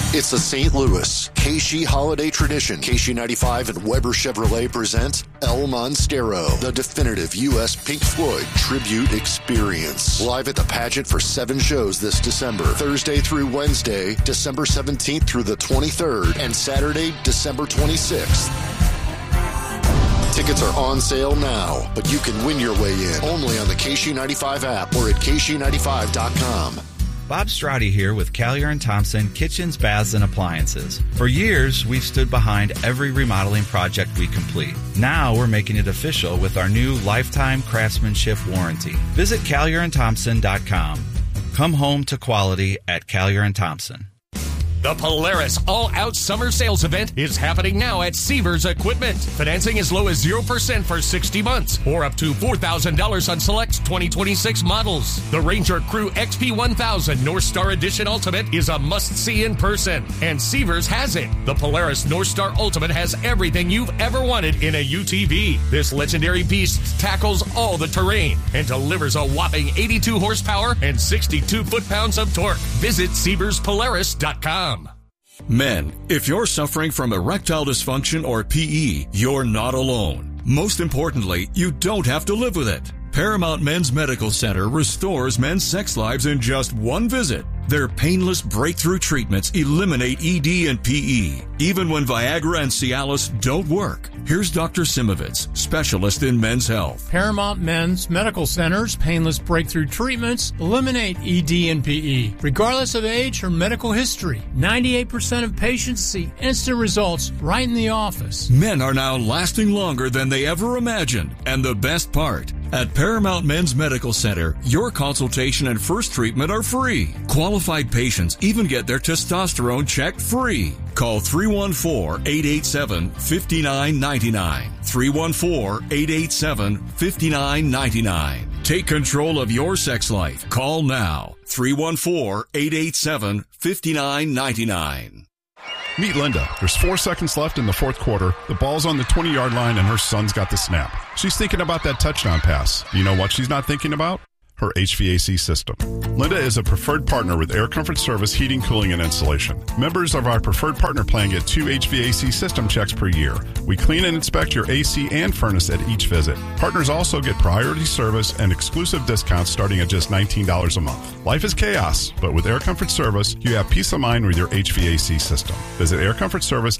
It's a St. Louis KC holiday tradition. KC 95 and Weber Chevrolet present El Monstero, the definitive U.S. Pink Floyd tribute experience. Live at the pageant for 7 shows this December, Thursday through Wednesday, December 17th through the 23rd, and Saturday, December 26th. Tickets are on sale now, but you can win your way in only on the KC 95 app or at KC95.com. Bob Strati here with Callier & Thompson Kitchens, Baths, and Appliances. For years, we've stood behind every remodeling project we complete. Now we're making it official with our new lifetime craftsmanship warranty. Visit CallierandThompson.com. Come home to quality at Callier & Thompson. The Polaris All-Out Summer Sales Event is happening now at Severs Equipment. Financing as low as 0% for 60 months or up to $4,000 on select 2026 models. The Ranger Crew XP1000 North Star Edition Ultimate is a must-see in person, and Severs has it. The Polaris North Star Ultimate has everything you've ever wanted in a UTV. This legendary beast tackles all the terrain and delivers a whopping 82 horsepower and 62 foot-pounds of torque. Visit SeversPolaris.com. Men, if you're suffering from erectile dysfunction or PE, you're not alone. Most importantly, you don't have to live with it. Paramount Men's Medical Center restores men's sex lives in just one visit. Their painless breakthrough treatments eliminate ED and PE, even when Viagra and Cialis don't work. Here's Dr. Simovitz, specialist in men's health. Paramount Men's Medical Center's painless breakthrough treatments eliminate ED and PE, regardless of age or medical history. 98% of patients see instant results right in the office. Men are now lasting longer than they ever imagined. And the best part, at Paramount Men's Medical Center, your consultation and first treatment are free. Qualified patients even get their testosterone checked free. Call 314-887-5999. 314-887-5999. Take control of your sex life. Call now. 314-887-5999. Meet Linda. There's 4 seconds left in the fourth quarter. The ball's on the 20-yard line, and her son's got the snap. She's thinking about that touchdown pass. You know what she's not thinking about? Her HVAC system. Linda is a preferred partner with Air Comfort Service Heating, Cooling, and Insulation. Members of our preferred partner plan get 2 HVAC system checks per year. We clean and inspect your AC and furnace at each visit. Partners also get priority service and exclusive discounts starting at just $19 a month. Life is chaos, but with Air Comfort Service, you have peace of mind with your HVAC system. Visit Air Comfort Service